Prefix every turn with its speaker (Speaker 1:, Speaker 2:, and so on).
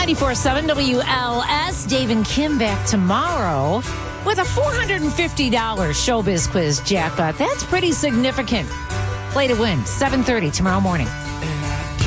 Speaker 1: 94.7 WLS. Dave and Kim back tomorrow with a $450 Showbiz Quiz jackpot. That's pretty significant. Play to win, 7:30 tomorrow morning.